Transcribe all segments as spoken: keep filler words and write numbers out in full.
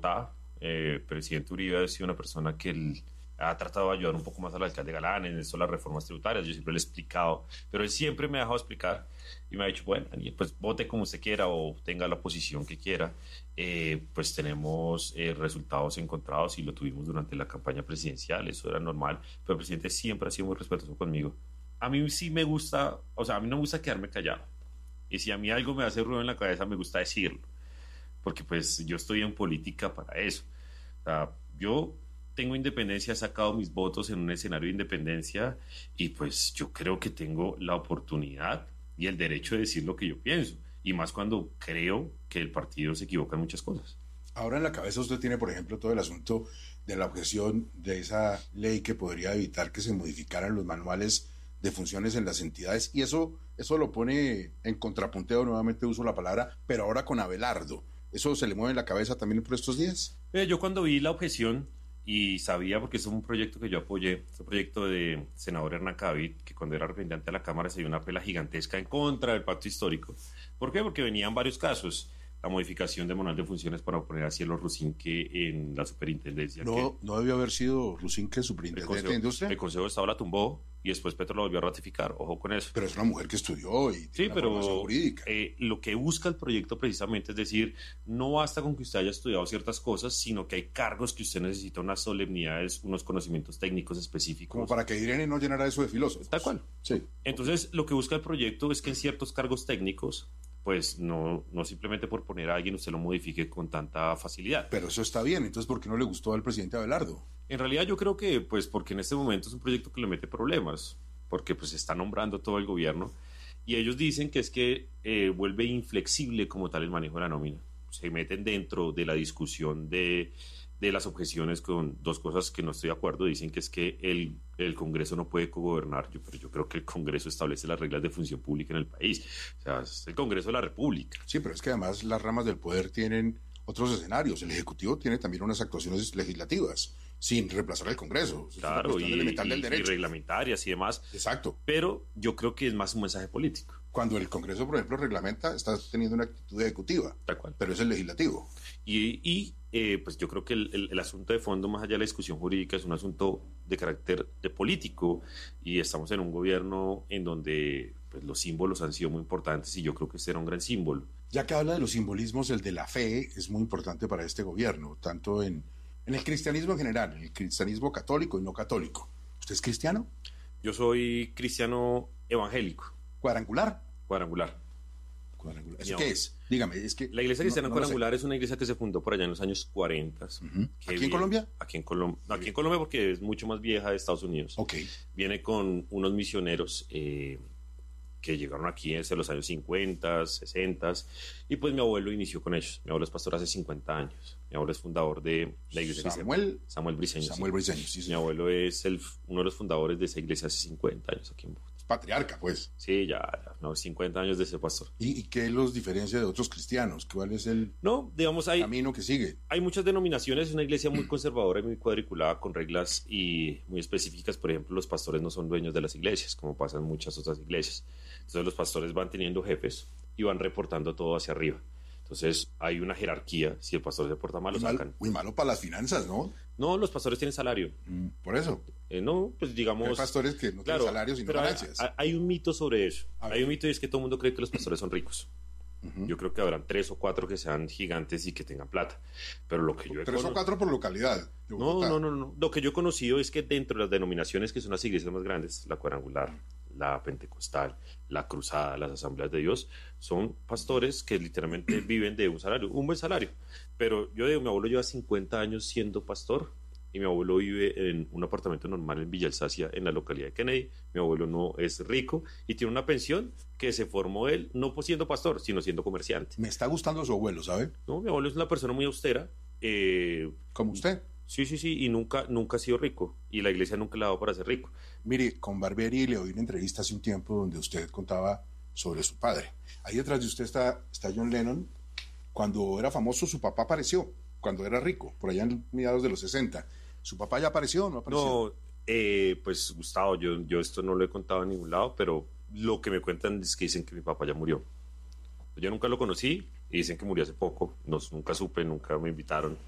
Bogotá. Eh, presidente Uribe ha sido una persona que él ha tratado de ayudar un poco más al alcalde Galán en esto de las reformas tributarias. Yo siempre le he explicado, pero él siempre me ha dejado explicar y me ha dicho, bueno, Daniel, pues vote como usted quiera o tenga la posición que quiera. Eh, pues tenemos eh, resultados encontrados y lo tuvimos durante la campaña presidencial, eso era normal, pero el presidente siempre ha sido muy respetuoso conmigo. A mí sí me gusta, o sea, a mí no me gusta quedarme callado. Y si a mí algo me hace ruido en la cabeza, me gusta decirlo. Porque pues yo estoy en política para eso. O sea, yo tengo independencia, he sacado mis votos en un escenario de independencia y pues yo creo que tengo la oportunidad y el derecho de decir lo que yo pienso. Y más cuando creo que el partido se equivoca en muchas cosas. Ahora en la cabeza usted tiene, por ejemplo, todo el asunto de la objeción de esa ley que podría evitar que se modificaran los manuales de funciones en las entidades, y eso, eso lo pone en contrapunteo, nuevamente uso la palabra, pero ahora con Abelardo. ¿Eso se le mueve en la cabeza también por estos días? Eh, yo cuando vi la objeción y sabía, porque es un proyecto que yo apoyé, es un proyecto de senador Hernán Cavill, que cuando era representante de la Cámara se dio una pela gigantesca en contra del pacto histórico. ¿Por qué? Porque venían varios casos. La modificación del manual de funciones para poner a Cielo Rusinque en la superintendencia. No, que no debió haber sido Rusinque superintendente Consejo, de Industria. El Consejo de Estado la tumbó y después Petro la volvió a ratificar. Ojo con eso. Pero es una mujer que estudió y tiene Sí, una pero formación jurídica. eh, lo que busca el proyecto precisamente es decir, no basta con que usted haya estudiado ciertas cosas, sino que hay cargos que usted necesita unas solemnidades, unos conocimientos técnicos específicos. Como para que Irene no llenara eso de filósofos. Tal cual. Sí. Entonces, lo que busca el proyecto es que en ciertos cargos técnicos, pues no, no simplemente por poner a alguien usted lo modifique con tanta facilidad. Pero eso está bien, entonces ¿por qué no le gustó al presidente Abelardo? En realidad yo creo que, pues porque en este momento es un proyecto que le mete problemas, porque pues se está nombrando todo el gobierno, y ellos dicen que es que eh, vuelve inflexible como tal el manejo de la nómina. Se meten dentro de la discusión de, de las objeciones con dos cosas que no estoy de acuerdo. Dicen que es que el, el Congreso no puede cogobernar, yo, pero yo creo que el Congreso establece las reglas de función pública en el país. O sea, es el Congreso de la República. Sí, pero es que además las ramas del poder tienen otros escenarios. El Ejecutivo tiene también unas actuaciones legislativas, sin reemplazar al Congreso. Claro, y, elemental y, del derecho. y reglamentarias y demás. Exacto. Pero yo creo que es más un mensaje político. Cuando el Congreso, por ejemplo, reglamenta, está teniendo una actitud ejecutiva. Tal cual. Pero es el legislativo. Y, y eh, pues yo creo que el, el, el asunto de fondo, más allá de la discusión jurídica, es un asunto de carácter de político, y estamos en un gobierno en donde pues, los símbolos han sido muy importantes, y yo creo que este era un gran símbolo. Ya que habla de los simbolismos, el de la fe es muy importante para este gobierno, tanto en, en el cristianismo en general, en el cristianismo católico y no católico. ¿Usted es cristiano? Yo soy cristiano evangélico. ¿Cuadrangular? Cuadrangular. Cuadrangular. ¿Eso qué es? Dígame, es que... La iglesia cristiana no, no cuadrangular es una iglesia que se fundó por allá en los años cuarenta. Uh-huh. ¿Aquí viene, en Colombia? Aquí en, Colom aquí en Colombia porque es mucho más vieja de Estados Unidos. Ok. Viene con unos misioneros eh, que llegaron aquí desde los años cincuenta, sesenta, y pues mi abuelo inició con ellos. Mi abuelo es pastor hace cincuenta años. Mi abuelo es fundador de la iglesia Samuel, cristiana. Samuel Briceño. Samuel sí. Briceño, sí, sí. Mi abuelo es el, uno de los fundadores de esa iglesia hace cincuenta años aquí en Bogotá. Patriarca, pues. Sí, ya, ya, no, cincuenta años de ser pastor. ¿Y, y qué los diferencia de otros cristianos? ¿Cuál es el no, digamos, hay, camino que sigue? Hay muchas denominaciones, es una iglesia muy conservadora y muy cuadriculada, con reglas y muy específicas. Por ejemplo, los pastores no son dueños de las iglesias, como pasa en muchas otras iglesias. Entonces los pastores van teniendo jefes y van reportando todo hacia arriba. Entonces hay una jerarquía. Si el pastor se porta mal, lo muy sacan. Mal, muy malo para las finanzas, ¿no? No, los pastores tienen salario. Mm, por eso. Eh, no, pues digamos... Hay pastores que no claro, tienen salario sino ganancias. Hay, hay un mito sobre eso. Hay un mito y es que todo el mundo cree que los pastores son ricos. Uh-huh. Yo creo que habrán tres o cuatro que sean gigantes y que tengan plata. Pero lo que yo he Tres o cuatro por localidad. No, no, no, no. Lo que yo he conocido es que dentro de las denominaciones que son las iglesias más grandes, la cuadrangular, la pentecostal, la cruzada, las asambleas de Dios, son pastores que literalmente viven de un salario, un buen salario. Pero yo digo, mi abuelo lleva cincuenta años siendo pastor y mi abuelo vive en un apartamento normal en Villa Alsacia, en la localidad de Kennedy. Mi abuelo no es rico y tiene una pensión que se formó él, no siendo pastor, sino siendo comerciante. Me está gustando su abuelo, ¿sabe? No, mi abuelo es una persona muy austera. Eh, ¿Como usted? Sí, sí, sí, y nunca, nunca ha sido rico, y la iglesia nunca le ha dado para ser rico. Mire, con Barbieri le oí una entrevista hace un tiempo donde usted contaba sobre su padre. Ahí detrás de usted está, está John Lennon. Cuando era famoso, su papá apareció, cuando era rico, por allá en mediados de los sesenta. ¿Su papá ya apareció o no apareció? No, eh, pues Gustavo, yo, yo esto no lo he contado en ningún lado, pero lo que me cuentan es que dicen que mi papá ya murió. Yo nunca lo conocí y dicen que murió hace poco, no, nunca supe, nunca me invitaron.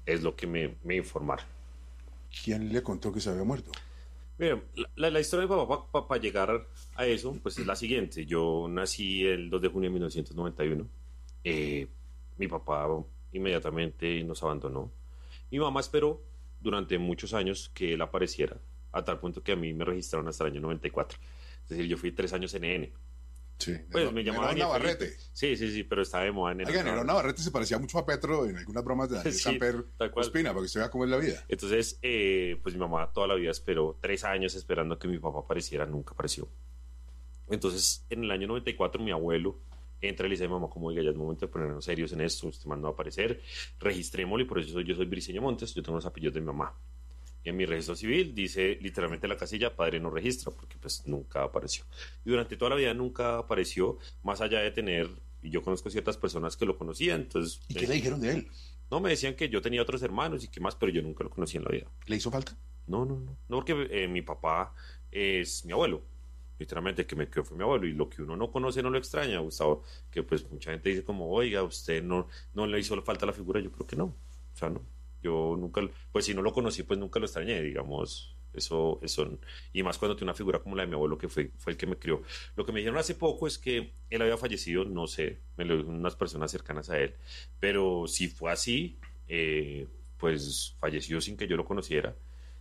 es lo que me, me informaron. ¿Quién le contó que se había muerto? Miren, la, la historia de mi papá para pa, pa llegar a eso, pues es la siguiente. Yo nací el dos de junio de mil novecientos noventa y uno. Eh, mi papá inmediatamente nos abandonó. Mi mamá esperó durante muchos años que él apareciera, a tal punto que a mí me registraron hasta el año noventa y cuatro. Es decir, yo fui tres años N N. Sí, Pues Nerón, me llamaban Nerón Navarrete. Sí, sí, sí, pero estaba de moda en Oiga, Nerón Navarrete se parecía mucho a Petro en algunas bromas de Daniel Sí, Samper tal cual. Ospina, para que usted vea cómo es la vida. Entonces, eh, pues mi mamá toda la vida esperó tres años esperando que mi papá apareciera, nunca apareció. Entonces, en el año noventa y cuatro, mi abuelo entra y le dice a mi mamá, como diga, ya es momento de ponernos serios en esto, usted mandó a aparecer, registrémoslo, y por eso soy, yo soy Briceño Montes, yo tengo los apellidos de mi mamá. Y en mi registro civil dice literalmente la casilla padre no registra, porque pues nunca apareció. Y durante toda la vida nunca apareció, más allá de tener, y yo conozco ciertas personas que lo conocían, entonces... ¿Y qué eh, le dijeron de él? No, me decían que yo tenía otros hermanos y que más, pero yo nunca lo conocí en la vida. ¿Le hizo falta? No, no, no, no, porque eh, mi papá es mi abuelo. Literalmente el que me crió fue mi abuelo, y lo que uno no conoce no lo extraña, Gustavo, que pues mucha gente dice como, oiga, usted no, no le hizo falta la figura, yo creo que no, o sea, no, yo nunca, pues si no lo conocí, pues nunca lo extrañé, digamos, eso, eso, y más cuando tiene una figura como la de mi abuelo, que fue, fue el que me crió. Lo que me dijeron hace poco es que él había fallecido, no sé, me lo dijeron unas personas cercanas a él, pero si fue así, eh, pues falleció sin que yo lo conociera.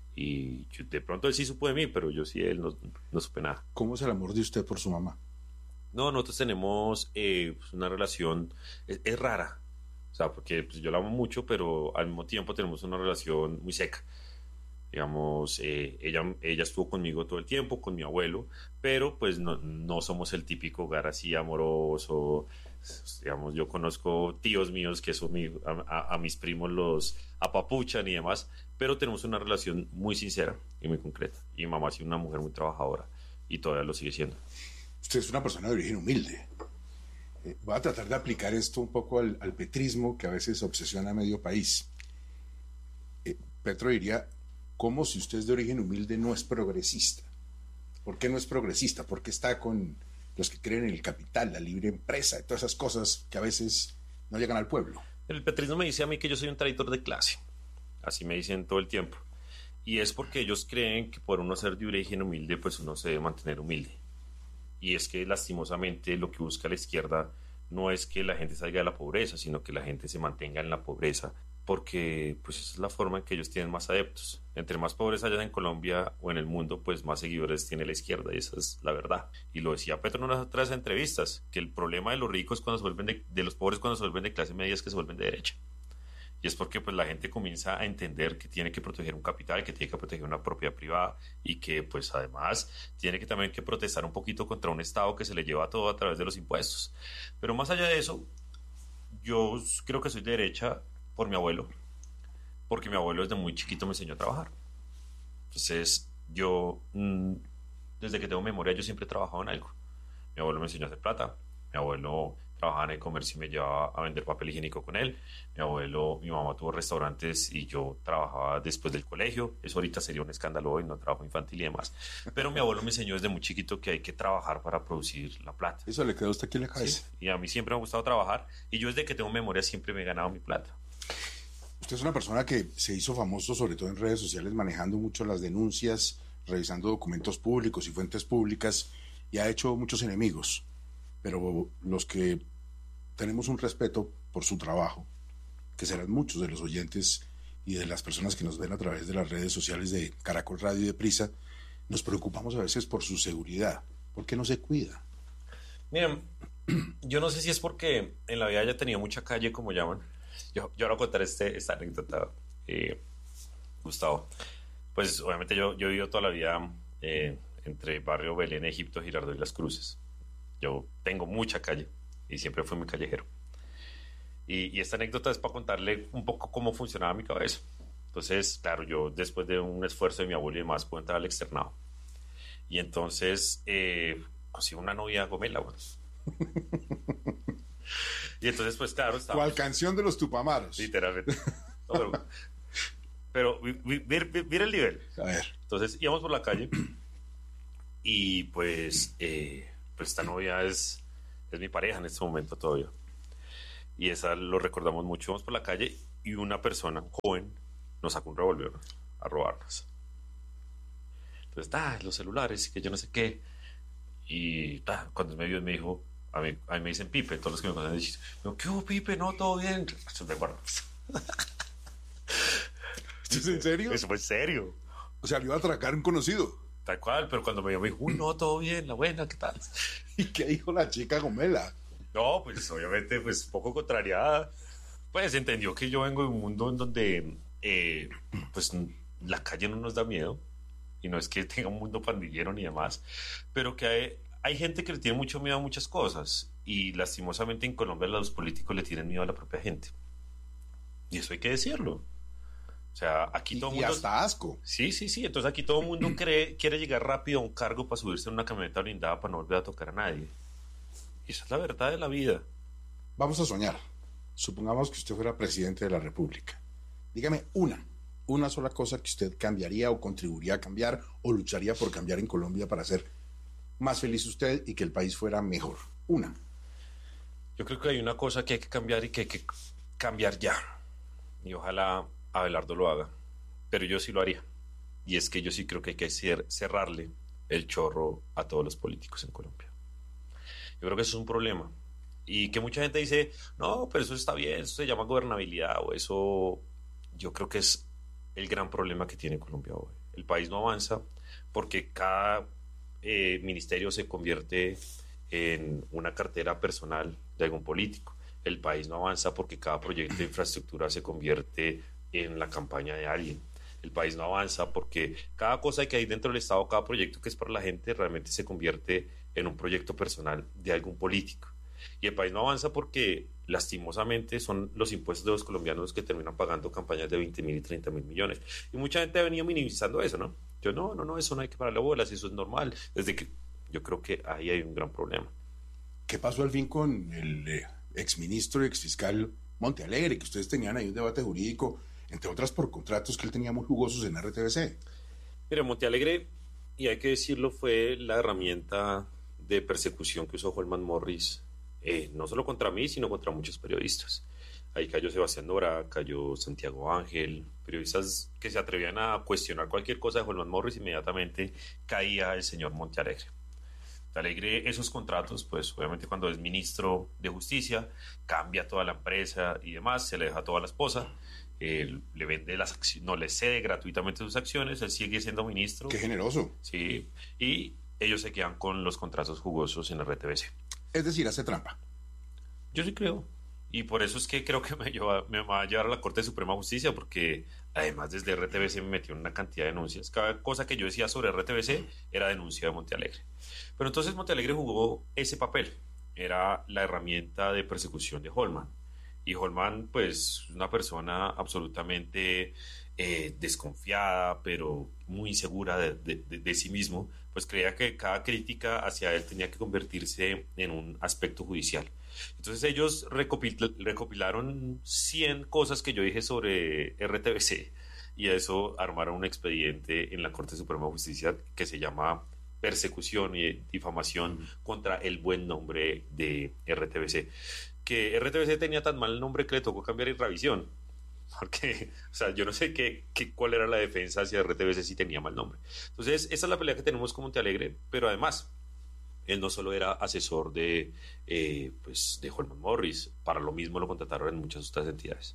Y yo, de pronto él sí supo de mí, pero yo sí de él no, no supe nada. ¿Cómo es el amor de usted por su mamá? No, nosotros tenemos eh, pues una relación, es, es rara, o sea, porque pues, yo la amo mucho, pero al mismo tiempo tenemos una relación muy seca. Digamos, eh, ella, ella estuvo conmigo todo el tiempo, con mi abuelo, pero pues no, no somos el típico hogar así amoroso. Digamos, yo conozco tíos míos que son mi, a, a, a mis primos los apapuchan y demás, pero tenemos una relación muy sincera y muy concreta. Y mi mamá ha sido una mujer muy trabajadora y todavía lo sigue siendo. Usted es una persona de origen humilde. Eh, voy a tratar de aplicar esto un poco al, al petrismo que a veces obsesiona a medio país. Eh, Petro diría, ¿cómo si usted es de origen humilde no es progresista? ¿Por qué no es progresista? ¿Por qué está con los que creen en el capital, la libre empresa y todas esas cosas que a veces no llegan al pueblo? El petrismo me dice a mí que yo soy un traidor de clase. Así me dicen todo el tiempo. Y es porque ellos creen que por uno ser de origen humilde, pues uno se debe mantener humilde. Y es que lastimosamente lo que busca la izquierda no es que la gente salga de la pobreza, sino que la gente se mantenga en la pobreza, porque pues esa es la forma en que ellos tienen más adeptos. Entre más pobreza haya en Colombia o en el mundo, pues más seguidores tiene la izquierda, y esa es la verdad. Y lo decía Petro en unas otras entrevistas, que el problema de los ricos cuando se vuelven de, de los pobres cuando se vuelven de clase media es que se vuelven de derecha. Y es porque pues la gente comienza a entender que tiene que proteger un capital, que tiene que proteger una propiedad privada, y que pues además tiene que también que protestar un poquito contra un Estado que se le lleva todo a través de los impuestos. Pero más allá de eso, yo creo que soy de derecha por mi abuelo, porque mi abuelo desde muy chiquito me enseñó a trabajar. Entonces yo, mmm, desde que tengo memoria, yo siempre he trabajado en algo. Mi abuelo me enseñó a hacer plata, mi abuelo trabajaba en el comercio y me llevaba a vender papel higiénico con él. Mi abuelo, mi mamá tuvo restaurantes y yo trabajaba después del colegio. Eso ahorita sería un escándalo hoy, no trabajo infantil y demás. Pero mi abuelo me enseñó desde muy chiquito que hay que trabajar para producir la plata. Eso le quedó a usted aquí en la cabeza. Sí. Y a mí siempre me ha gustado trabajar, y yo desde que tengo memoria siempre me he ganado mi plata. Usted es una persona que se hizo famoso sobre todo en redes sociales manejando mucho las denuncias, revisando documentos públicos y fuentes públicas, y ha hecho muchos enemigos. Pero los que tenemos un respeto por su trabajo, que serán muchos de los oyentes y de las personas que nos ven a través de las redes sociales de Caracol Radio y de Prisa, nos preocupamos a veces por su seguridad. ¿Por qué no se cuida? Miren, yo no sé si es porque en la vida haya tenido mucha calle, como llaman. Yo, yo ahora contar este, esta anécdota, eh, Gustavo. Pues obviamente yo, yo he vivido toda la vida eh, entre Barrio Belén, Egipto, Girardot y Las Cruces. Yo tengo mucha calle y siempre fui muy callejero. Y, y esta anécdota es para contarle un poco cómo funcionaba mi cabeza. Entonces, claro, yo después de un esfuerzo de mi abuelo y demás puedo entrar al externado. Y entonces eh, consigo una novia gomela, bueno. Y entonces, pues claro, estaba... ¿Cuál canción de los Tupamaros? Literalmente. No, pero pero mira el nivel. A ver. Entonces íbamos por la calle y pues, eh, pues esta novia es, es mi pareja en este momento todavía. Y esa lo recordamos mucho. Vamos por la calle y una persona, un joven, nos sacó un revólver a robarnos. Entonces, ah, los celulares, que yo no sé qué. Y ah, cuando me vio, me dijo, a mí, a mí me dicen Pipe, todos los que me conocen dicen, ¿qué hubo, Pipe? No, todo bien. Me acuerdo. ¿Es en serio? Eso fue en serio. O sea, le iba a atracar un conocido. Tal cual, pero cuando me vio, me dijo, uy, no, todo bien, la buena, ¿qué tal? ¿Y qué dijo la chica Gomela? No, pues obviamente, pues poco contrariada. Pues entendió que yo vengo de un mundo en donde, eh, pues, la calle no nos da miedo. Y no es que tenga un mundo pandillero ni demás, pero que hay, hay gente que le tiene mucho miedo a muchas cosas. Y lastimosamente en Colombia los políticos le tienen miedo a la propia gente. Y eso hay que decirlo. O sea, aquí todo el y mundo... hasta asco. Sí, sí, sí. Entonces aquí todo el mundo cree, quiere llegar rápido a un cargo para subirse en una camioneta blindada para no volver a tocar a nadie. Y esa es la verdad de la vida. Vamos a soñar. Supongamos que usted fuera presidente de la República. Dígame una, una sola cosa que usted cambiaría o contribuiría a cambiar o lucharía por cambiar en Colombia para ser más feliz usted y que el país fuera mejor. Una. Yo creo que hay una cosa que hay que cambiar y que hay que cambiar ya. Y ojalá Abelardo lo haga. Pero yo sí lo haría. Y es que yo sí creo que hay que cerrarle el chorro a todos los políticos en Colombia. Yo creo que eso es un problema. Y que mucha gente dice, no, pero eso está bien, eso se llama gobernabilidad o eso... Yo creo que es el gran problema que tiene Colombia hoy. El país no avanza porque cada eh, ministerio se convierte en una cartera personal de algún político. El país no avanza porque cada proyecto de infraestructura se convierte en la campaña de alguien. El país no avanza porque cada cosa que hay dentro del Estado, cada proyecto que es para la gente, realmente se convierte en un proyecto personal de algún político. Y el país no avanza porque lastimosamente son los impuestos de los colombianos los que terminan pagando campañas de veinte mil y treinta mil millones. Y mucha gente ha venido minimizando eso, ¿no? Yo no, no, no, eso no hay que pararle bolas, eso es normal. Desde que yo creo que ahí hay un gran problema. ¿Qué pasó al fin con el eh, exministro y exfiscal Montealegre, que ustedes tenían ahí un debate jurídico, entre otras por contratos que él tenía muy jugosos en R T V C? Mira, Montealegre, y hay que decirlo, fue la herramienta de persecución que usó Holman Morris, eh, no solo contra mí, sino contra muchos periodistas. Ahí cayó Sebastián Nora, cayó Santiago Ángel, periodistas que se atrevían a cuestionar cualquier cosa de Holman Morris, inmediatamente caía el señor Montealegre. Montealegre, esos contratos, pues obviamente cuando es ministro de Justicia, cambia toda la empresa y demás, se le deja toda la esposa, eh, le vende las acciones, no le cede gratuitamente sus acciones, él sigue siendo ministro. ¡Qué generoso! Sí, y ellos se quedan con los contratos jugosos en R T V C. Es decir, hace trampa. Yo sí creo. Y por eso es que creo que me, lleva, me va a llevar a la Corte de Suprema Justicia, porque además desde R T V C me metió en una cantidad de denuncias. Cada cosa que yo decía sobre R T V C era denuncia de Montealegre. Pero entonces Montealegre jugó ese papel. Era la herramienta de persecución de Holman. Y Holman, pues, una persona absolutamente eh, desconfiada, pero muy insegura de, de, de, de sí mismo, pues creía que cada crítica hacia él tenía que convertirse en un aspecto judicial. Entonces ellos recopil- recopilaron cien cosas que yo dije sobre R T V C y a eso armaron un expediente en la Corte Suprema de Justicia que se llama persecución y difamación contra el buen nombre de R T V C. Que R T V C tenía tan mal nombre que le tocó cambiar en revisión. Porque, o sea, yo no sé qué, qué, cuál era la defensa hacia R T V C si tenía mal nombre. Entonces, esa es la pelea que tenemos con Montealegre, pero además, él no solo era asesor de, eh, pues, de Holman Morris, para lo mismo lo contrataron en muchas otras entidades.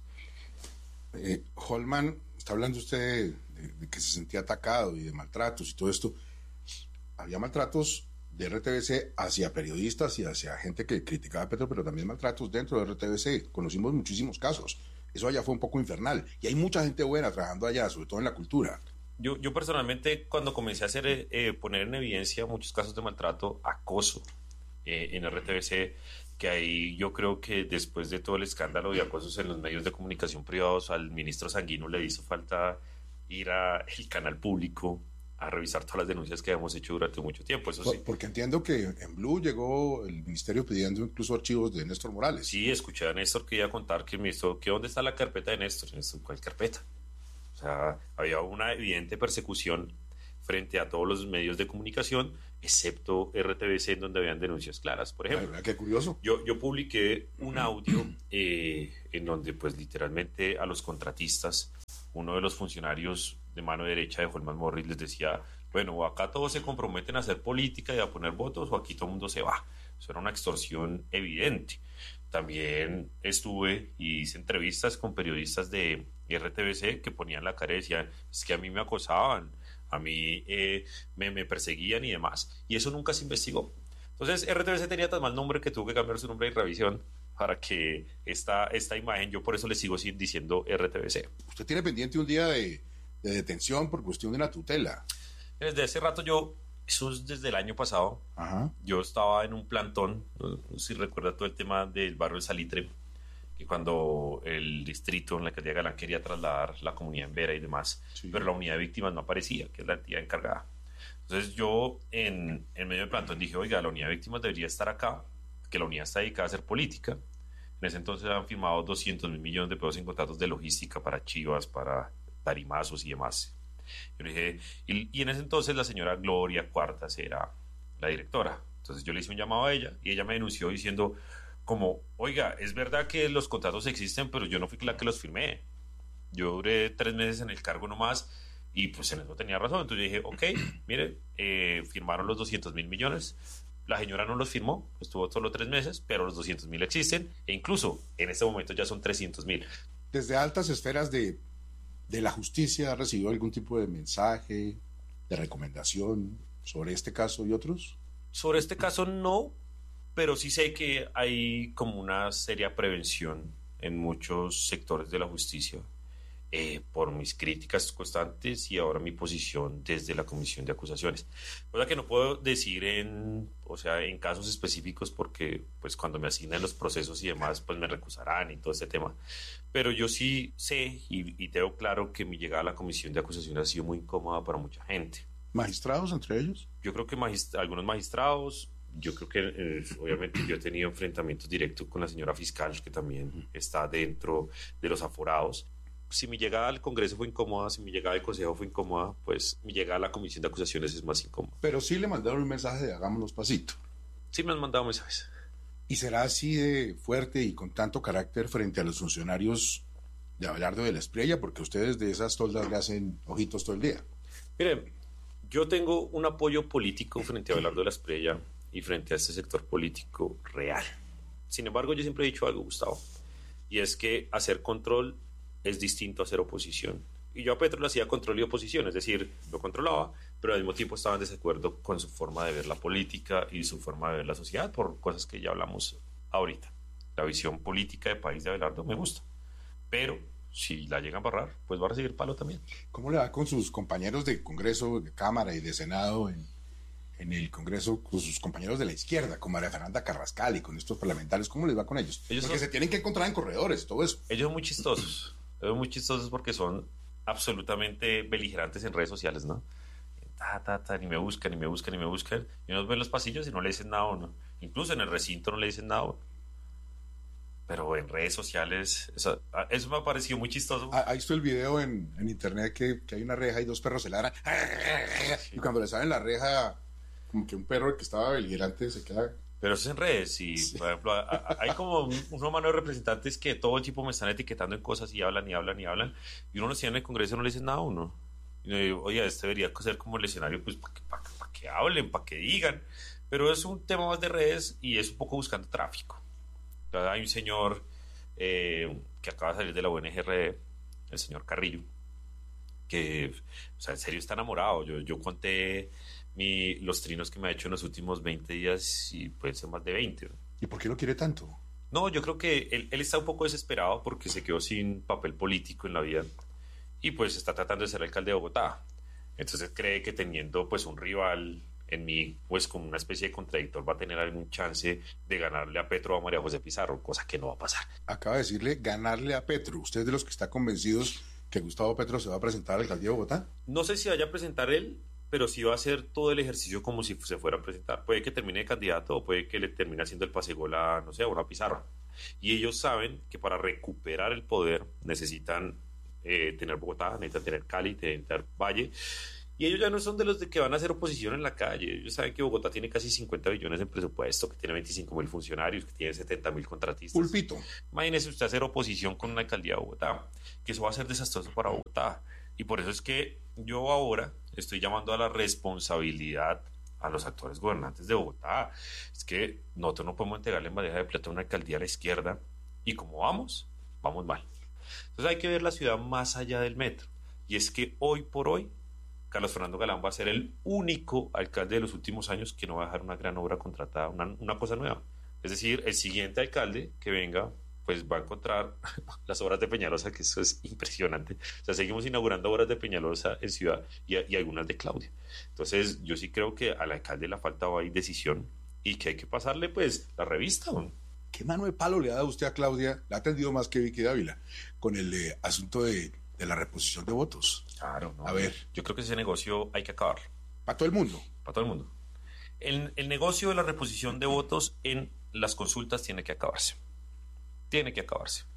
Eh, Holman, está hablando usted de, de que se sentía atacado y de maltratos y todo esto. Había maltratos de R T V C hacia periodistas y hacia gente que criticaba a Petro, pero también maltratos dentro de R T V C. Conocimos muchísimos casos. Eso allá fue un poco infernal. Y hay mucha gente buena trabajando allá, sobre todo en la cultura. Yo, yo personalmente, cuando comencé a hacer, eh, poner en evidencia muchos casos de maltrato, acoso eh, en R T V C, que ahí yo creo que después de todo el escándalo de acosos en los medios de comunicación privados, al ministro Sanguino le hizo falta ir al canal público a revisar todas las denuncias que habíamos hecho durante mucho tiempo. Eso sí. Porque entiendo que en Blue llegó el ministerio pidiendo incluso archivos de Néstor Morales. Sí, escuché a Néstor que iba a contar que el ministro, que dónde está la carpeta de Néstor. Néstor, ¿cuál carpeta? O sea, había una evidente persecución frente a todos los medios de comunicación, excepto R T V C, en donde habían denuncias claras. Por ejemplo, verdad, qué curioso. Yo, yo publiqué un audio eh, en donde pues literalmente a los contratistas, uno de los funcionarios de mano derecha de Holman Morris les decía, bueno, o acá todos se comprometen a hacer política y a poner votos, o aquí todo el mundo se va. Eso era una extorsión evidente. También estuve y hice entrevistas con periodistas de R T V C que ponían la cara y decían, es que a mí me acosaban, a mí eh, me, me perseguían y demás. Y eso nunca se investigó. Entonces R T V C tenía tan mal nombre que tuvo que cambiar su nombre de revisión para que esta, esta imagen, yo por eso le sigo diciendo R T V C. Usted tiene pendiente un día de, de detención por cuestión de una tutela. Desde hace rato yo, eso es desde el año pasado, Ajá. Yo estaba en un plantón, no sé si recuerda todo el tema del barrio del Salitre, que cuando el distrito en la alcaldía Galán quería trasladar la comunidad en Vera y demás, sí. Pero la unidad de víctimas no aparecía, que es la entidad encargada. Entonces yo en, en medio del plantón dije, oiga, la unidad de víctimas debería estar acá, que la unidad está dedicada a hacer política. En ese entonces han firmado doscientos mil millones de pesos en contratos de logística para chivas, para tarimazos y demás. Yo le dije, y, y en ese entonces la señora Gloria Cuartas era la directora. Entonces yo le hice un llamado a ella y ella me denunció diciendo como, oiga, es verdad que los contratos existen, pero yo no fui la que los firmé. Yo duré tres meses en el cargo nomás y pues en eso tenía razón. Entonces yo dije, ok, mire, eh, firmaron los doscientos mil millones. La señora no los firmó, estuvo solo tres meses, pero los doscientos mil existen e incluso en este momento ya son trescientos mil. Desde altas esferas de, de la justicia, ¿ha recibido algún tipo de mensaje, de recomendación sobre este caso y otros? Sobre este caso no, pero sí sé que hay como una seria prevención en muchos sectores de la justicia eh, por mis críticas constantes y ahora mi posición desde la comisión de acusaciones. Cosa que no puedo decir en, o sea, en casos específicos porque pues cuando me asignan los procesos y demás pues me recusarán y todo este tema. Pero yo sí sé y, y tengo claro que mi llegada a la comisión de acusaciones ha sido muy incómoda para mucha gente. ¿Magistrados entre ellos? Yo creo que magist- algunos magistrados, yo creo que eh, obviamente yo he tenido enfrentamientos directos con la señora fiscal que también está dentro de los aforados. Si mi llegada al Congreso fue incómoda, si mi llegada al Consejo fue incómoda, pues mi llegada a la Comisión de Acusaciones es más incómoda. Pero sí le mandaron un mensaje de hagámonos pasito. Sí me han mandado mensajes. ¿Y será así de fuerte y con tanto carácter frente a los funcionarios de Abelardo de la Espriella? Porque ustedes de esas toldas le hacen ojitos todo el día. Miren, yo tengo un apoyo político frente a Abelardo de la Espriella y frente a este sector político real. Sin embargo, yo siempre he dicho algo, Gustavo, y es que hacer control es distinto a hacer oposición. Y yo a Petro le hacía control y oposición, es decir, lo controlaba, pero al mismo tiempo estaba en desacuerdo con su forma de ver la política y su forma de ver la sociedad por cosas que ya hablamos ahorita. La visión política de país de Abelardo me gusta, pero si la llegan a barrar, pues va a recibir palo también. ¿Cómo le va con sus compañeros de Congreso, de Cámara y de Senado en, en el Congreso, con sus compañeros de la izquierda, con María Fernanda Carrascal y con estos parlamentarios? ¿Cómo les va con ellos? ellos Porque son, se tienen que encontrar en corredores, todo eso. Ellos son muy chistosos. Ellos son muy chistosos porque son absolutamente beligerantes en redes sociales, ¿no? Ta, ta, ta, ni me buscan, ni me buscan, ni me buscan. Y uno ve en los pasillos y no le dicen nada a uno. Incluso en el recinto no le dicen nada a uno. Pero en redes sociales, eso, eso me ha parecido muy chistoso. Ah, ahí está el video en, en internet que, que hay una reja y dos perros se ladran. Sí. Y cuando le salen la reja, como que un perro que estaba beligerante se queda... Pero eso es en redes y, sí. Por ejemplo, a, a, hay como un, una mano de representantes que todo el tiempo me están etiquetando en cosas y hablan y hablan y hablan. Y uno los tiene en el Congreso y no le dicen nada a uno. Y yo digo, oye, este debería ser como el escenario, pues, para que, pa, pa que hablen, para que digan. Pero es un tema más de redes y es un poco buscando tráfico. Entonces, hay un señor eh, que acaba de salir de la U N G R D, el señor Carrillo, que, o sea, en serio está enamorado. Yo, yo conté mi, los trinos que me ha hecho en los últimos veinte días y pueden ser más de veinte. ¿Y por qué lo quiere tanto? No, yo creo que él, él está un poco desesperado porque se quedó sin papel político en la vida y pues está tratando de ser alcalde de Bogotá. Entonces cree que teniendo pues un rival en mí, pues como una especie de contradictor, va a tener algún chance de ganarle a Petro o a María José Pizarro, cosa que no va a pasar. Acaba de decirle ganarle a Petro. ¿Usted es de los que está convencidos que Gustavo Petro se va a presentar a la alcaldía de Bogotá? No sé si vaya a presentar él, pero sí va a hacer todo el ejercicio como si se fuera a presentar. Puede que termine de candidato o puede que le termine haciendo el pase-gol a, no sé, a una Pizarro. Y ellos saben que para recuperar el poder necesitan eh, tener Bogotá, necesitan tener Cali, necesitan tener Valle. Y ellos ya no son de los de que van a hacer oposición en la calle. Ellos saben que Bogotá tiene casi cincuenta billones en presupuesto, que tiene veinticinco mil funcionarios, que tiene setenta mil contratistas. Pulpito. Imagínese usted hacer oposición con una alcaldía de Bogotá, que eso va a ser desastroso para Bogotá. Y por eso es que yo ahora estoy llamando a la responsabilidad a los actores gobernantes de Bogotá. Es que nosotros no podemos entregarle en bandeja de plata una alcaldía a la izquierda y como vamos, vamos mal. Entonces hay que ver la ciudad más allá del metro. Y es que hoy por hoy Carlos Fernando Galán va a ser el único alcalde de los últimos años que no va a dejar una gran obra contratada, una, una cosa nueva. Es decir, el siguiente alcalde que venga, pues va a encontrar las obras de Peñalosa, que eso es impresionante. O sea, seguimos inaugurando obras de Peñalosa en Ciudad y, y algunas de Claudia. Entonces, yo sí creo que al alcalde le ha faltado ahí decisión y que hay que pasarle, pues, la revista, ¿no? ¿Qué mano de palo le ha dado usted a Claudia? La ha atendido más que Vicky Dávila con el eh, asunto de, de la reposición de votos. Claro, no. A ver. Yo creo que ese negocio hay que acabarlo. Para todo el mundo. Para todo el mundo. El, el negocio de la reposición de votos en las consultas tiene que acabarse. Tiene que acabarse.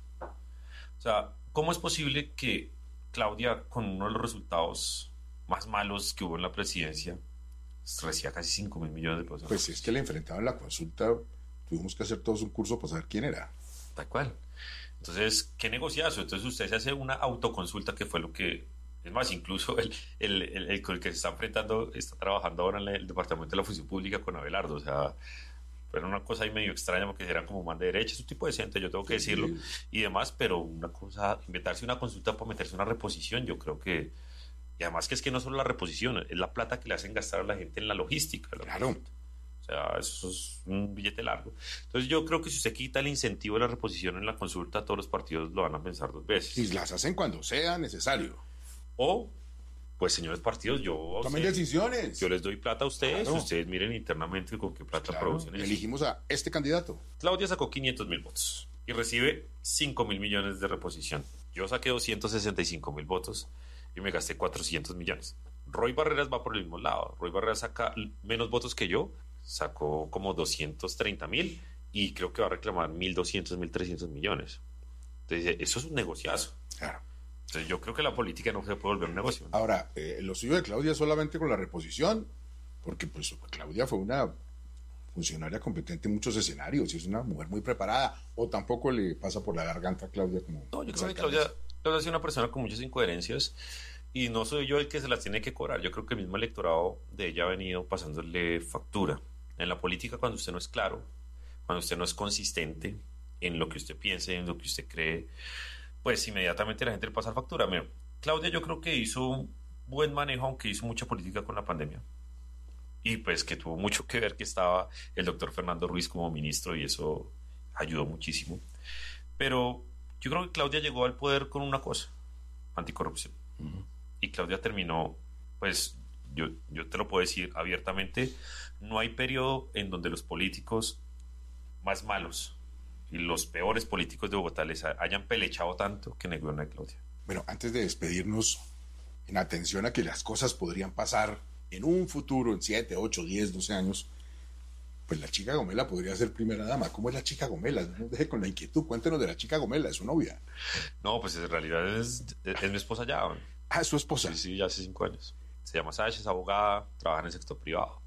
O sea, ¿cómo es posible que Claudia, con uno de los resultados más malos que hubo en la presidencia, reciba casi cinco mil millones de pesos? Pues si es que le enfrentaban la consulta, tuvimos que hacer todos un curso para saber quién era. Tal cual. Entonces, ¿qué negociazo? Entonces usted se hace una autoconsulta, que fue lo que... Es más, incluso el, el, el, el, el que se está enfrentando está trabajando ahora en el Departamento de la Función Pública con Abelardo. O sea, fue una cosa ahí medio extraña porque eran como más de derecha. Es un tipo decente, yo tengo que decirlo. Sí. Y demás, pero una cosa, inventarse una consulta para meterse una reposición, yo creo que... Y además que es que no solo la reposición, es la plata que le hacen gastar a la gente en la logística. La claro. Consulta. O sea, eso es un billete largo. Entonces yo creo que si usted quita el incentivo de la reposición en la consulta, todos los partidos lo van a pensar dos veces. Y las hacen cuando sea necesario. O, pues señores partidos, yo... Tomen usted, decisiones. Yo les doy plata a ustedes, claro. Ustedes miren internamente con qué plata claro. producen. Elegimos a este candidato. Claudia sacó quinientos mil votos y recibe cinco mil millones de reposición. Yo saqué doscientos sesenta y cinco mil votos y me gasté cuatrocientos millones. Roy Barreras va por el mismo lado. Roy Barreras saca menos votos que yo, sacó como doscientos treinta mil y creo que va a reclamar mil doscientos, mil trescientos millones. Entonces, eso es un negociazo. Claro. Entonces, yo creo que la política no se puede volver un negocio. Ahora, eh, lo suyo de Claudia es solamente con la reposición, porque pues Claudia fue una funcionaria competente en muchos escenarios y es una mujer muy preparada, o tampoco le pasa por la garganta a Claudia como... No, yo creo que Claudia, Claudia es una persona con muchas incoherencias y no soy yo el que se las tiene que cobrar. Yo creo que el mismo electorado de ella ha venido pasándole factura. En la política, cuando usted no es claro, cuando usted no es consistente en lo que usted piensa, en lo que usted cree, pues inmediatamente la gente le pasa la factura. Mira, Claudia yo creo que hizo un buen manejo, aunque hizo mucha política con la pandemia. Y pues que tuvo mucho que ver que estaba el doctor Fernando Ruiz como ministro y eso ayudó muchísimo. Pero yo creo que Claudia llegó al poder con una cosa, anticorrupción. Uh-huh. Y Claudia terminó, pues yo, yo te lo puedo decir abiertamente, no hay periodo en donde los políticos más malos y los peores políticos de Bogotá les hayan pelechado tanto que negó a Claudia. Bueno, antes de despedirnos, en atención a que las cosas podrían pasar en un futuro, en siete, ocho, diez, doce años, pues la chica Gomela podría ser primera dama. ¿Cómo es la chica Gomela? No nos deje con la inquietud. Cuéntenos de la chica Gomela, es su novia. No, pues en realidad es, es mi esposa ya. ¿no? Ah, es su esposa. Sí, sí, ya hace cinco años. Se llama Sasha, es abogada, trabaja en el sector privado.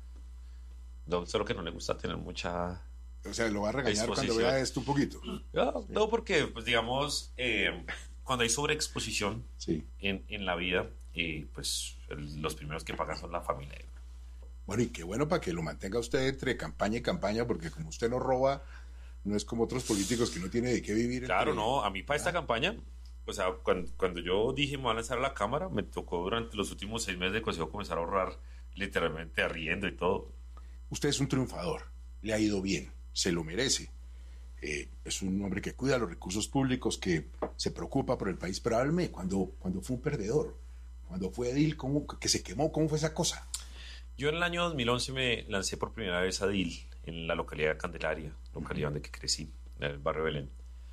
No, solo que no le gusta tener mucha... O sea, lo va a regañar cuando vea esto un poquito. No, no porque, pues digamos, eh, cuando hay sobreexposición sí. en, en la vida, eh, pues el, los primeros que pagan son la familia. Bueno, y qué bueno para que lo mantenga usted entre campaña y campaña, porque como usted no roba, no es como otros políticos que no tiene de qué vivir. Claro, entre... no, a mí para esta ah. campaña, o sea, cuando, cuando yo dije me van a lanzar a la Cámara, me tocó durante los últimos seis meses de consejo comenzar a ahorrar literalmente arriendo y todo. Usted es un triunfador, le ha ido bien, se lo merece. Eh, es un hombre que cuida los recursos públicos, que se preocupa por el país, pero háblame, cuando, cuando fue un perdedor, cuando fue edil, ¿cómo, que se quemó, ¿cómo fue esa cosa? Yo en el año dos mil once me lancé por primera vez a edil en la localidad de Candelaria, localidad uh-huh. donde crecí, en el barrio Belén.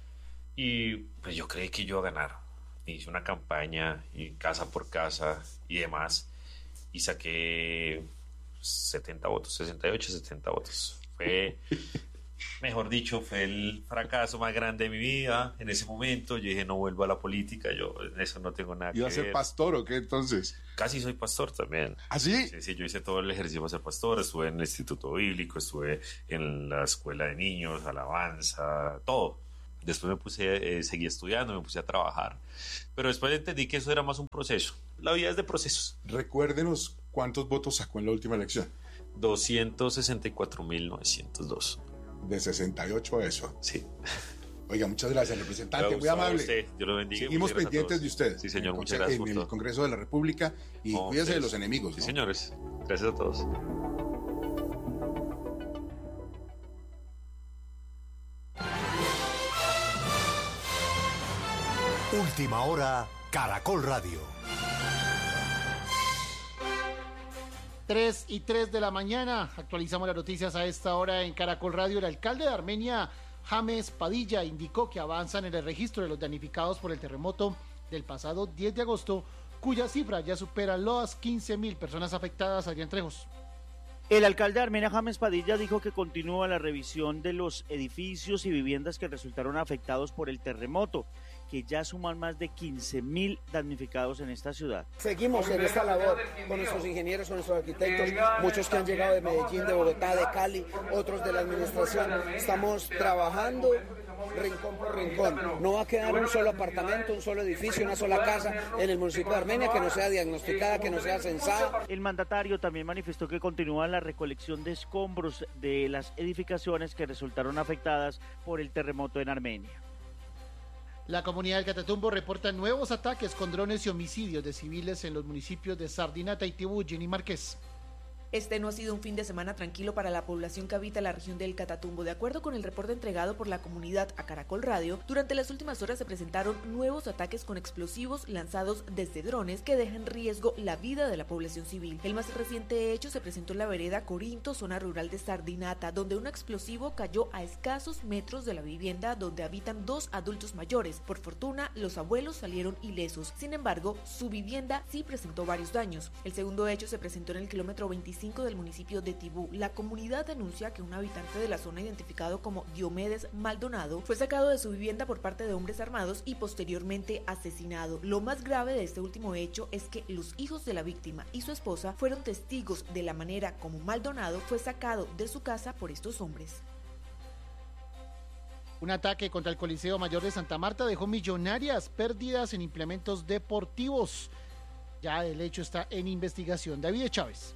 Y pues yo creí que yo iba a ganar. Hice una campaña, y casa por casa y demás, y saqué setenta votos, sesenta y ocho, setenta votos. Fue, mejor dicho, fue el fracaso más grande de mi vida. En ese momento yo dije, no vuelvo a la política, yo en eso no tengo nada que ver. ¿Iba a ser pastor o qué entonces? Casi soy pastor también. ¿Ah, sí? Sí, sí, yo hice todo el ejercicio para ser pastor, estuve en el Instituto Bíblico, estuve en la escuela de niños, alabanza, todo. Después me puse, eh, seguí estudiando, me puse a trabajar. Pero después entendí que eso era más un proceso. La vida es de procesos. Recuérdenos cuántos votos sacó en la última elección. doscientos sesenta y cuatro mil novecientos dos. De sesenta y ocho a eso. Sí. Oiga, muchas gracias, representante, muy amable. Usted. Dios lo bendiga. Seguimos pendientes de usted. Sí, señor, en muchas el, gracias. En el todo. Congreso de la República y No, cuídese ustedes. de los enemigos. Sí, ¿no? señores. Gracias a todos. Última hora, Caracol Radio. tres y tres de la mañana, actualizamos las noticias a esta hora en Caracol Radio. El alcalde de Armenia, James Padilla, indicó que avanzan en el registro de los damnificados por el terremoto del pasado diez de agosto, cuya cifra ya supera las quince mil personas afectadas. Adrián Trejos. El alcalde de Armenia, James Padilla, dijo que continúa la revisión de los edificios y viviendas que resultaron afectados por el terremoto, que ya suman más de quince mil damnificados en esta ciudad. Seguimos en esta labor con nuestros ingenieros, con nuestros arquitectos, muchos que han llegado de Medellín, de Bogotá, de Cali, otros de la administración. Estamos trabajando rincón por rincón. No va a quedar un solo apartamento, un solo edificio, una sola casa en el municipio de Armenia que no sea diagnosticada, que no sea censada. El mandatario también manifestó que continúa la recolección de escombros de las edificaciones que resultaron afectadas por el terremoto en Armenia. La comunidad del Catatumbo reporta nuevos ataques con drones y homicidios de civiles en los municipios de Sardinata, Itibú, Jenny Márquez. Este no ha sido un fin de semana tranquilo para la población que habita la región del Catatumbo. De acuerdo con el reporte entregado por la comunidad a Caracol Radio, durante las últimas horas se presentaron nuevos ataques con explosivos lanzados desde drones que dejan en riesgo la vida de la población civil. El más reciente hecho se presentó en la vereda Corinto, zona rural de Sardinata, donde un explosivo cayó a escasos metros de la vivienda donde habitan dos adultos mayores. Por fortuna, los abuelos salieron ilesos. Sin embargo, su vivienda sí presentó varios daños. El segundo hecho se presentó en el kilómetro veinticinco del municipio de Tibú. La comunidad denuncia que un habitante de la zona identificado como Diomedes Maldonado fue sacado de su vivienda por parte de hombres armados y posteriormente asesinado. Lo más grave de este último hecho es que los hijos de la víctima y su esposa fueron testigos de la manera como Maldonado fue sacado de su casa por estos hombres. Un ataque contra el Coliseo Mayor de Santa Marta dejó millonarias pérdidas en implementos deportivos. Ya el hecho está en investigación. David Chávez.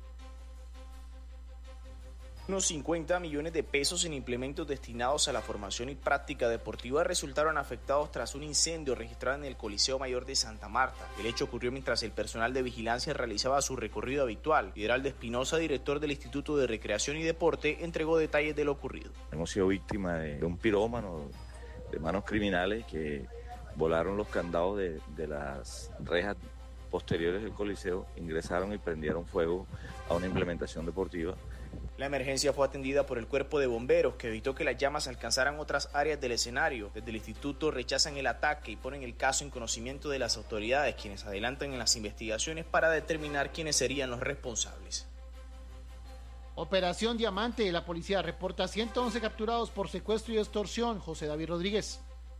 Unos cincuenta millones de pesos en implementos destinados a la formación y práctica deportiva resultaron afectados tras un incendio registrado en el Coliseo Mayor de Santa Marta. El hecho ocurrió mientras el personal de vigilancia realizaba su recorrido habitual. Lideraldo Espinosa, director del Instituto de Recreación y Deporte, entregó detalles de lo ocurrido. Hemos sido víctimas de un pirómano, de manos criminales que volaron los candados de, de las rejas posteriores del Coliseo, ingresaron y prendieron fuego a una implementación deportiva. La emergencia fue atendida por el cuerpo de bomberos, que evitó que las llamas alcanzaran otras áreas del escenario. Desde el instituto rechazan el ataque y ponen el caso en conocimiento de las autoridades, quienes adelantan en las investigaciones para determinar quiénes serían los responsables. Operación Diamante. La policía reporta ciento once capturados por secuestro y extorsión. José David Rodríguez.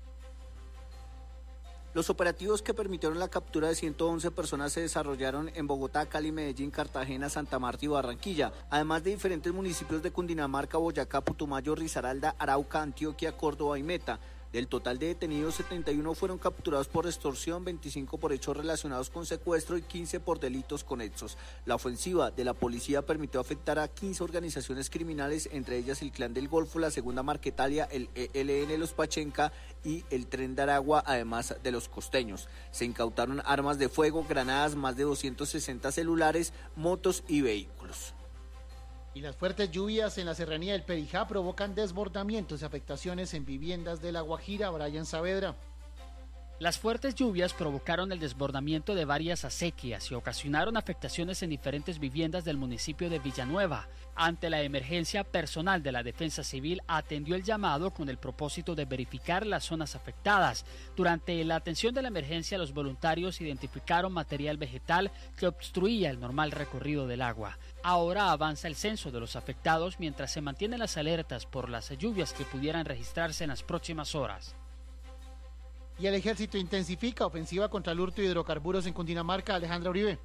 Los operativos que permitieron la captura de ciento once personas se desarrollaron en Bogotá, Cali, Medellín, Cartagena, Santa Marta y Barranquilla, además de diferentes municipios de Cundinamarca, Boyacá, Putumayo, Risaralda, Arauca, Antioquia, Córdoba y Meta. Del total de detenidos, setenta y uno fueron capturados por extorsión, veinticinco por hechos relacionados con secuestro y quince por delitos conexos. La ofensiva de la policía permitió afectar a quince organizaciones criminales, entre ellas el Clan del Golfo, la Segunda Marquetalia, el E L N Los Pachenca y el Tren de Aragua, además de los costeños. Se incautaron armas de fuego, granadas, más de doscientos sesenta celulares, motos y vehículos. Y las fuertes lluvias en la serranía del Perijá provocan desbordamientos y afectaciones en viviendas de La Guajira. Brian Saavedra. Las fuertes lluvias provocaron el desbordamiento de varias acequias y ocasionaron afectaciones en diferentes viviendas del municipio de Villanueva. Ante la emergencia, personal de la Defensa Civil atendió el llamado con el propósito de verificar las zonas afectadas. Durante la atención de la emergencia, los voluntarios identificaron material vegetal que obstruía el normal recorrido del agua. Ahora avanza el censo de los afectados mientras se mantienen las alertas por las lluvias que pudieran registrarse en las próximas horas. Y el ejército intensifica ofensiva contra el hurto de hidrocarburos en Cundinamarca. Alejandra Uribe.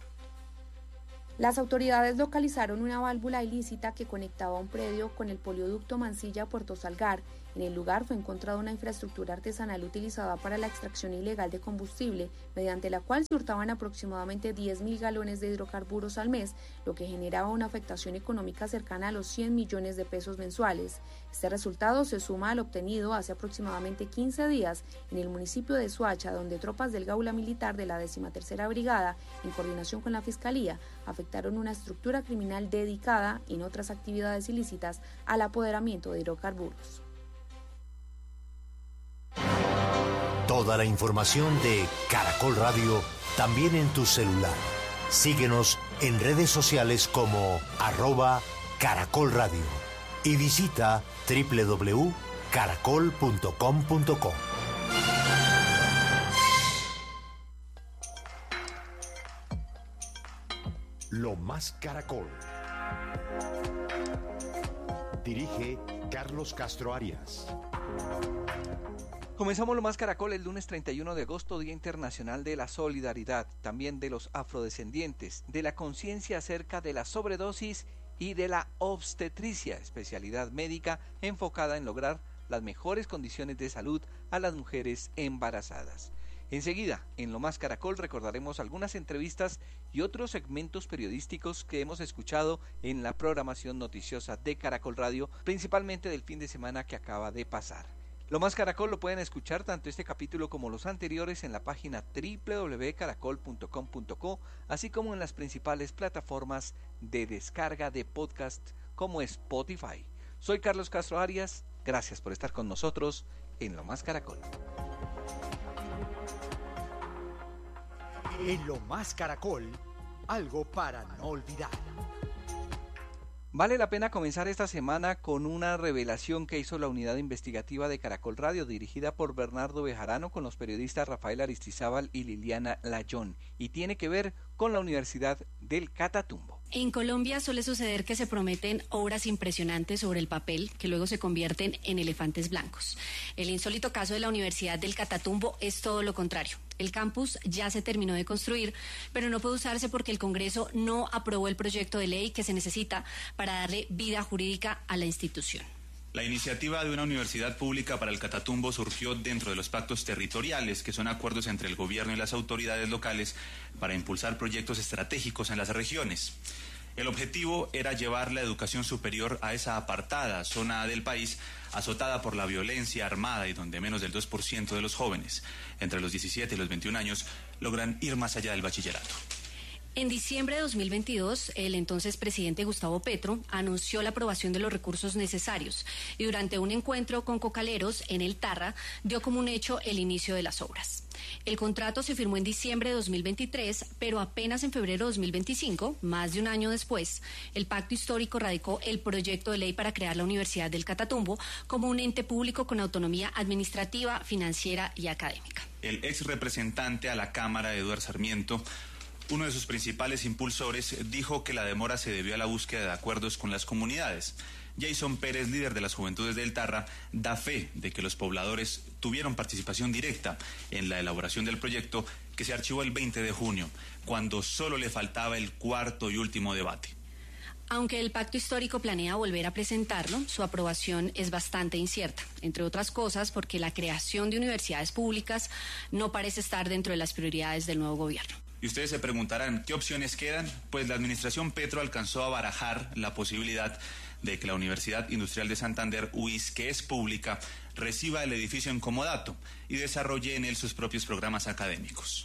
Las autoridades localizaron una válvula ilícita que conectaba un predio con el polioducto Mansilla-Puerto Salgar. En el lugar fue encontrada una infraestructura artesanal utilizada para la extracción ilegal de combustible, mediante la cual se hurtaban aproximadamente diez mil galones de hidrocarburos al mes, lo que generaba una afectación económica cercana a los cien millones de pesos mensuales. Este resultado se suma al obtenido hace aproximadamente quince días en el municipio de Soacha, donde tropas del Gaula Militar de la decimotercera Brigada, en coordinación con la Fiscalía, afectaron una estructura criminal dedicada, en otras actividades ilícitas, al apoderamiento de hidrocarburos. Toda la información de Caracol Radio también en tu celular. Síguenos en redes sociales como arroba Caracol Radio y visita doble u doble u doble u punto caracol punto com punto co. Lo más Caracol. Dirige Carlos Castro Arias. Comenzamos Lo Más Caracol el lunes treinta y uno de agosto, Día Internacional de la Solidaridad, también de los afrodescendientes, de la conciencia acerca de la sobredosis y de la obstetricia, especialidad médica enfocada en lograr las mejores condiciones de salud a las mujeres embarazadas. Enseguida, en Lo Más Caracol recordaremos algunas entrevistas y otros segmentos periodísticos que hemos escuchado en la programación noticiosa de Caracol Radio, principalmente del fin de semana que acaba de pasar. Lo Más Caracol lo pueden escuchar tanto este capítulo como los anteriores en la página doble u doble u doble u punto caracol punto com punto co, así como en las principales plataformas de descarga de podcast como Spotify. Soy Carlos Castro Arias, gracias por estar con nosotros en Lo Más Caracol. En Lo Más Caracol, algo para no olvidar. Vale la pena comenzar esta semana con una revelación que hizo la unidad investigativa de Caracol Radio, dirigida por Bernardo Bejarano, con los periodistas Rafael Aristizábal y Liliana Layón, y tiene que ver con la Universidad del Catatumbo. En Colombia suele suceder que se prometen obras impresionantes sobre el papel que luego se convierten en elefantes blancos. El insólito caso de la Universidad del Catatumbo es todo lo contrario. El campus ya se terminó de construir, pero no puede usarse porque el Congreso no aprobó el proyecto de ley que se necesita para darle vida jurídica a la institución. La iniciativa de una universidad pública para el Catatumbo surgió dentro de los pactos territoriales, que son acuerdos entre el gobierno y las autoridades locales para impulsar proyectos estratégicos en las regiones. El objetivo era llevar la educación superior a esa apartada zona del país azotada por la violencia armada y donde menos del dos por ciento de los jóvenes, entre los diecisiete y los veintiún años, logran ir más allá del bachillerato. En diciembre de dos mil veintidós, el entonces presidente Gustavo Petro anunció la aprobación de los recursos necesarios y durante un encuentro con cocaleros en el Tarra dio como un hecho el inicio de las obras. El contrato se firmó en diciembre de dos mil veintitrés, pero apenas en febrero de dos mil veinticinco, más de un año después, el pacto histórico radicó el proyecto de ley para crear la Universidad del Catatumbo como un ente público con autonomía administrativa, financiera y académica. El ex representante a la Cámara, Eduardo Sarmiento, uno de sus principales impulsores, dijo que la demora se debió a la búsqueda de acuerdos con las comunidades. Jason Pérez, líder de las Juventudes del Tarra, da fe de que los pobladores tuvieron participación directa en la elaboración del proyecto, que se archivó el veinte de junio, cuando solo le faltaba el cuarto y último debate. Aunque el pacto histórico planea volver a presentarlo, su aprobación es bastante incierta, entre otras cosas porque la creación de universidades públicas no parece estar dentro de las prioridades del nuevo gobierno. Y ustedes se preguntarán, ¿qué opciones quedan? Pues la administración Petro alcanzó a barajar la posibilidad de que la Universidad Industrial de Santander, U I S, que es pública, reciba el edificio en comodato y desarrolle en él sus propios programas académicos.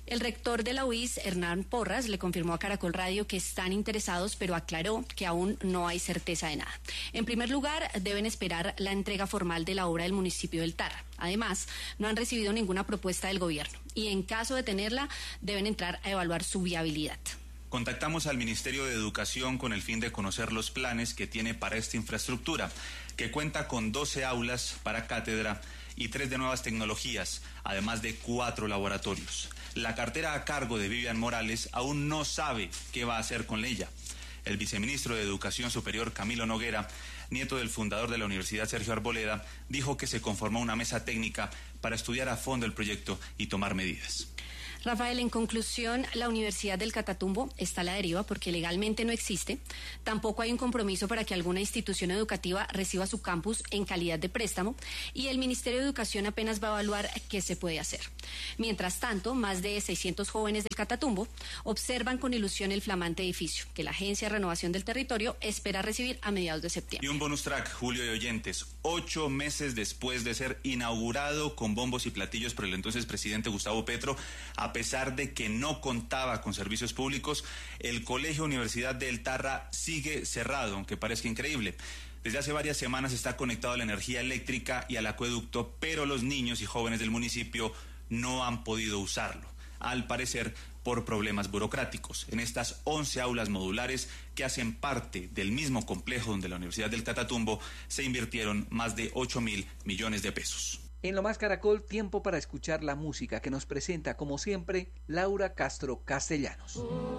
El rector de la U I S, Hernán Porras, le confirmó a Caracol Radio que están interesados, pero aclaró que aún no hay certeza de nada. En primer lugar, deben esperar la entrega formal de la obra del municipio del Tarra. Además, no han recibido ninguna propuesta del gobierno y en caso de tenerla, deben entrar a evaluar su viabilidad. Contactamos al Ministerio de Educación con el fin de conocer los planes que tiene para esta infraestructura, que cuenta con doce aulas para cátedra y tres de nuevas tecnologías, además de cuatro laboratorios. La cartera a cargo de Vivian Morales aún no sabe qué va a hacer con ella. El viceministro de Educación Superior, Camilo Noguera, nieto del fundador de la Universidad Sergio Arboleda, dijo que se conformó una mesa técnica para estudiar a fondo el proyecto y tomar medidas. Rafael, en conclusión, la Universidad del Catatumbo está a la deriva porque legalmente no existe. Tampoco hay un compromiso para que alguna institución educativa reciba su campus en calidad de préstamo y el Ministerio de Educación apenas va a evaluar qué se puede hacer. Mientras tanto, más de seiscientos jóvenes del Catatumbo observan con ilusión el flamante edificio que la Agencia de Renovación del Territorio espera recibir a mediados de septiembre. Y un bonus track, Julio y oyentes. Ocho meses después de ser inaugurado con bombos y platillos por el entonces presidente Gustavo Petro, a pesar de que no contaba con servicios públicos, el Colegio Universidad del Tarra sigue cerrado, aunque parezca increíble. Desde hace varias semanas está conectado a la energía eléctrica y al acueducto, pero los niños y jóvenes del municipio no han podido usarlo, al parecer por problemas burocráticos. En estas once aulas modulares que hacen parte del mismo complejo donde la Universidad del Catatumbo se invirtieron más de ocho mil millones de pesos. En Lo Más Caracol, tiempo para escuchar la música que nos presenta, como siempre, Laura Castro Castellanos.